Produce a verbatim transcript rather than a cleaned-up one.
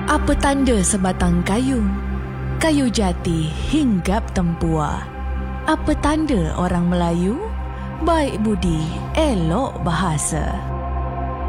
Apa tanda sebatang kayu? Kayu jati hinggap tempua. Apa tanda orang Melayu? Baik budi, elok bahasa.